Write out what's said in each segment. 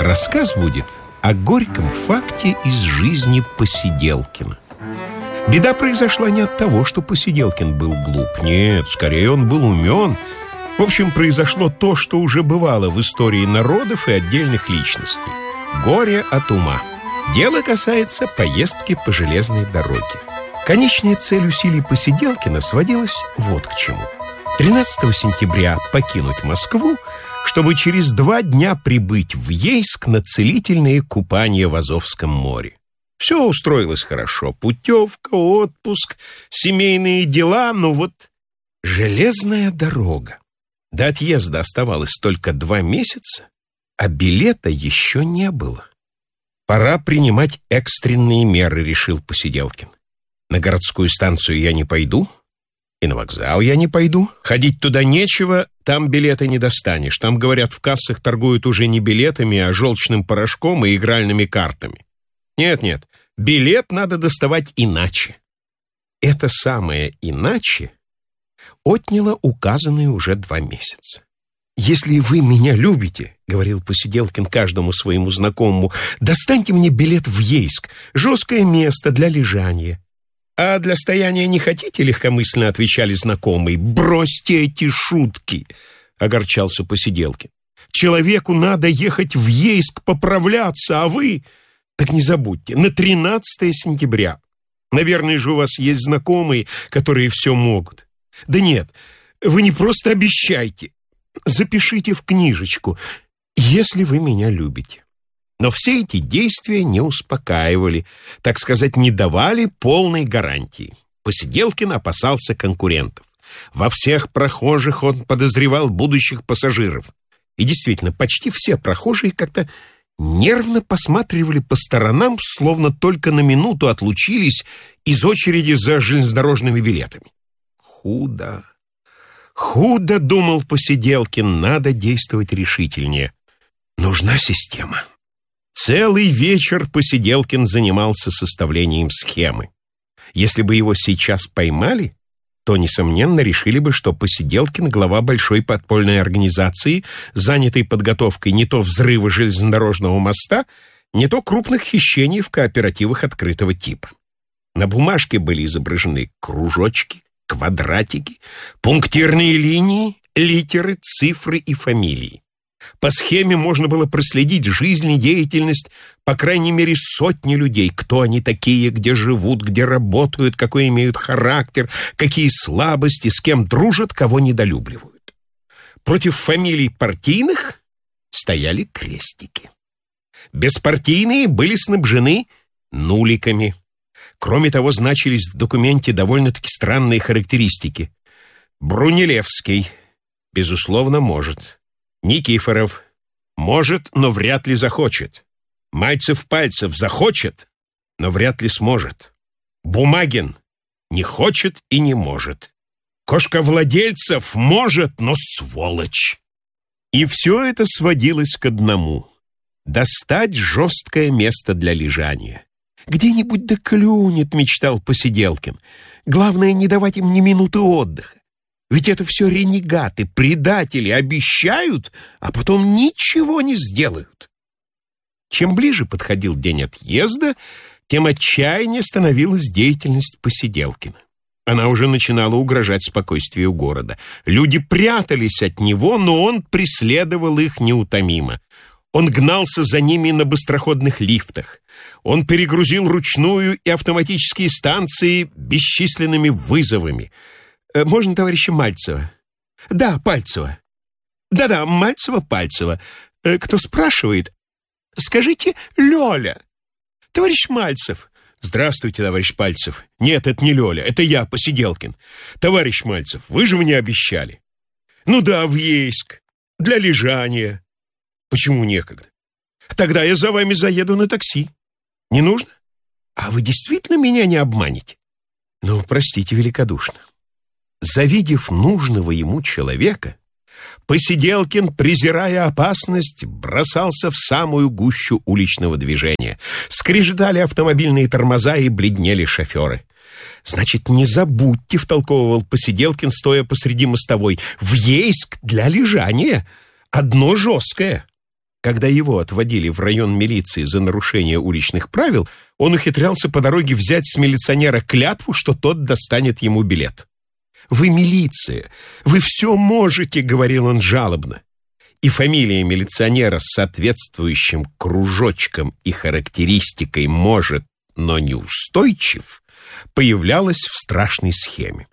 Рассказ будет о горьком факте из жизни Посиделкина. Беда произошла не от того, что Посиделкин был глуп. Нет, скорее он был умен. В общем, произошло то, что уже бывало в истории народов и отдельных личностей. Горе от ума. Дело касается поездки по железной дороге. Конечная цель усилий Посиделкина сводилась вот к чему. 13 сентября покинуть Москву, чтобы через 2 дня прибыть в Ейск на целительные купания в Азовском море. Все устроилось хорошо. Путевка, отпуск, семейные дела, но вот железная дорога. До отъезда оставалось только 2 месяца, а билета еще не было. Пора принимать экстренные меры, решил Посиделкин. На городскую станцию я не пойду, и на вокзал я не пойду. Ходить туда нечего, там билеты не достанешь. Там, говорят, в кассах торгуют уже не билетами, а желчным порошком и игральными картами. Нет, билет надо доставать иначе. Это самое «иначе» отняло указанные уже 2 месяца. «Если вы меня любите, — говорил Посиделкин каждому своему знакомому, — достаньте мне билет в Ейск, жесткое место для лежания. А для стояния не хотите, — легкомысленно отвечали знакомые. Бросьте эти шутки, — огорчался Посиделкин. Человеку надо ехать в Ейск поправляться, а вы... Так не забудьте, на 13 сентября. Наверное же у вас есть знакомые, которые все могут. Да нет, вы не просто обещайте. Запишите в книжечку, если вы меня любите». Но все эти действия не успокаивали, так сказать, не давали полной гарантии. Посиделкин опасался конкурентов. Во всех прохожих он подозревал будущих пассажиров. И действительно, почти все прохожие как-то нервно посматривали по сторонам, словно только на минуту отлучились из очереди за железнодорожными билетами. Худо, думал Посиделкин, надо действовать решительнее. Нужна система. Целый вечер Посиделкин занимался составлением схемы. Если бы его сейчас поймали, то, несомненно, решили бы, что Посиделкин — глава большой подпольной организации, занятой подготовкой не то взрыва железнодорожного моста, не то крупных хищений в кооперативах открытого типа. На бумажке были изображены кружочки, квадратики, пунктирные линии, литеры, цифры и фамилии. По схеме можно было проследить жизнь и деятельность по крайней мере сотни людей, кто они такие, где живут, где работают, какой имеют характер, какие слабости, с кем дружат, кого недолюбливают. Против фамилий партийных стояли крестики. Беспартийные были снабжены нуликами. Кроме того, значились в документе довольно-таки странные характеристики. Брунеллевский, безусловно, может. Никифоров может, но вряд ли захочет. Мальцев-Пальцев захочет, но вряд ли сможет. Бумагин не хочет и не может. Кошковладельцев может, но сволочь. И все это сводилось к одному — достать жесткое место для лежания. «Где-нибудь да клюнет», — мечтал Посиделкин. «Главное, не давать им ни минуты отдыха. Ведь это все ренегаты, предатели, обещают, а потом ничего не сделают». Чем ближе подходил день отъезда, тем отчаяннее становилась деятельность Посиделкина. Она уже начинала угрожать спокойствию города. Люди прятались от него, но он преследовал их неутомимо. Он гнался за ними на быстроходных лифтах. Он перегрузил ручную и автоматические станции бесчисленными вызовами. «Можно товарища Мальцева?» «Да, Пальцева». «Да-да, Мальцева-Пальцева. Кто спрашивает?» «Скажите, Лёля». «Товарищ Мальцев». «Здравствуйте, товарищ Пальцев». «Нет, это не Лёля, это я, Посиделкин». «Товарищ Мальцев, вы же мне обещали». «Ну да, в Ейск. Для лежания». «Почему некогда?» «Тогда я за вами заеду на такси». «Не нужно? А вы действительно меня не обманете?» «Ну, простите великодушно». Завидев нужного ему человека, Посиделкин, презирая опасность, бросался в самую гущу уличного движения. Скрежетали автомобильные тормоза и бледнели шоферы. «Значит, не забудьте», — втолковывал Посиделкин, стоя посреди мостовой, — «в Ейск для лежания. Одно жесткое. когда его отводили в район милиции за нарушение уличных правил, он ухитрялся по дороге взять с милиционера клятву, что тот достанет ему билет. «Вы милиция, вы все можете», — говорил он жалобно. И фамилия милиционера с соответствующим кружочком и характеристикой «может, но неустойчив» появлялась в страшной схеме.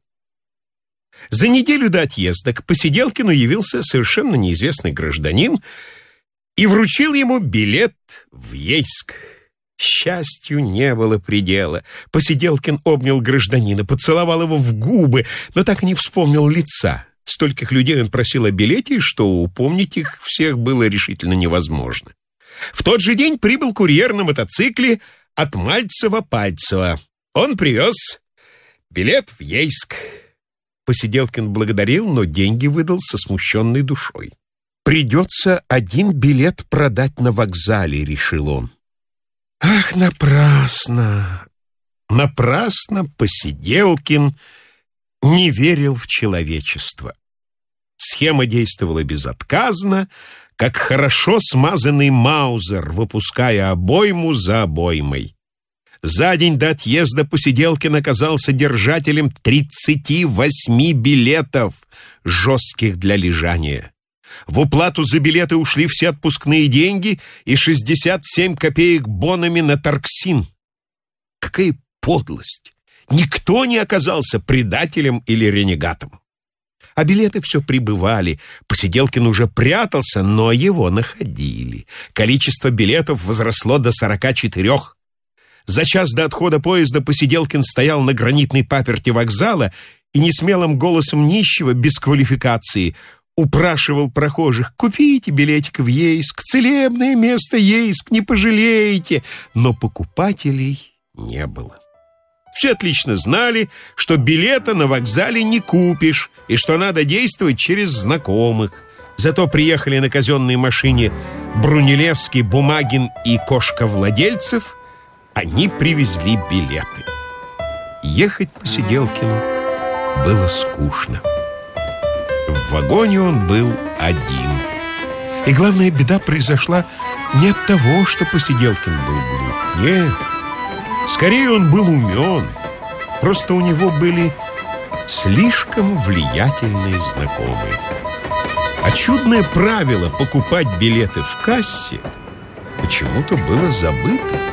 За неделю до отъезда к Посиделкину явился совершенно неизвестный гражданин и вручил ему билет в Ейск. Счастью не было предела. Посиделкин обнял гражданина, поцеловал его в губы, но так и не вспомнил лица. Стольких людей он просил о билете, что упомнить их всех было решительно невозможно. В тот же день прибыл курьер на мотоцикле от Мальцева-Пальцева. Он привез билет в Ейск. Посиделкин благодарил, но деньги выдал со смущенной душой. «Придется один билет продать на вокзале», — решил он. Ах, напрасно! Напрасно Посиделкин не верил в человечество. Схема действовала безотказно, как хорошо смазанный маузер, выпуская обойму за обоймой. За день до отъезда Посиделкин оказался держателем 38 билетов, жестких для лежания. В уплату за билеты ушли все отпускные деньги и 67 копеек бонами на Торксин. Какая подлость! Никто не оказался предателем или ренегатом. А билеты все прибывали. Посиделкин уже прятался, но его находили. Количество билетов возросло до 44. За час до отхода поезда Посиделкин стоял на гранитной паперти вокзала и несмелым голосом нищего, без квалификации, упрашивал прохожих: «Купите билетик в Ейск, целебное место Ейск, не пожалеете». Но покупателей не было. Все отлично знали, что билета на вокзале не купишь и что надо действовать через знакомых. Зато приехали на казенной машине Брунелевский, Бумагин и Кошка-Владельцев. Они привезли билеты. Ехать Посиделкину было скучно. В вагоне он был один. И главная беда произошла не от того, что Посиделкин был глуп. Нет, скорее он был умен. Просто у него были слишком влиятельные знакомые. А чудное правило покупать билеты в кассе почему-то было забыто.